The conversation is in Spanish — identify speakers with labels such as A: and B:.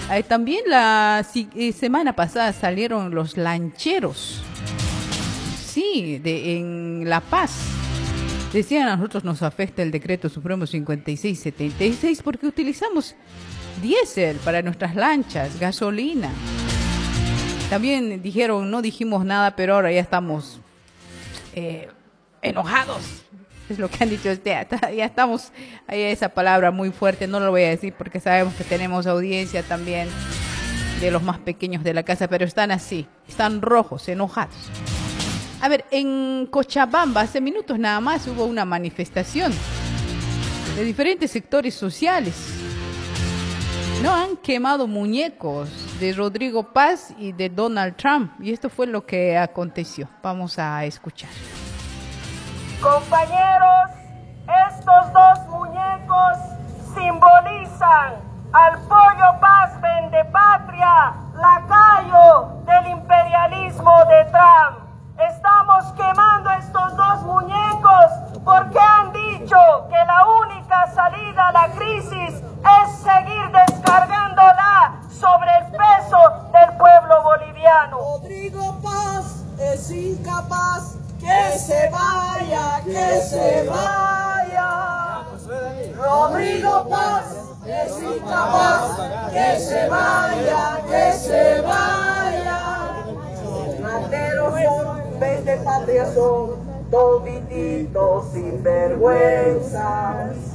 A: También la semana pasada salieron los lancheros. Sí, en La Paz. Decían, a nosotros nos afecta el decreto supremo 5676 porque utilizamos diésel para nuestras lanchas, gasolina. También dijeron, no dijimos nada, pero ahora ya estamos enojados. Es lo que han dicho ya estamos, hay esa palabra muy fuerte, no lo voy a decir porque sabemos que tenemos audiencia también de los más pequeños de la casa, pero están así, están rojos, enojados. A ver, en Cochabamba hace minutos nada más hubo una manifestación de diferentes sectores sociales. No han quemado muñecos de Rodrigo Paz y de Donald Trump, y esto fue lo que aconteció. Vamos a escuchar.
B: Compañeros, estos dos muñecos simbolizan al Pollo Paz Vendepatria, lacayo del imperialismo de Trump. Estamos quemando estos dos muñecos porque han dicho que la única salida a la crisis es seguir descargándola sobre el peso del pueblo boliviano.
C: Rodrigo Paz es incapaz. ¡Que se vaya! ¡Que se vaya! Rodrigo Paz es incapaz. ¡Que se vaya! ¡Que se vaya! Materos son, Vendepatria son, todititos sinvergüenzas.